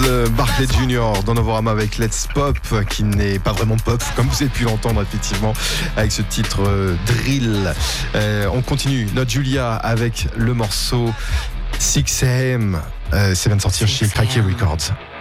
Barclay Jr. dans Novorama avec Let's Pop, qui n'est pas vraiment pop, comme vous avez pu l'entendre effectivement, avec ce titre Drill. On continue notre Julia avec le morceau 6am. Ça vient de sortir chez Cracky Records.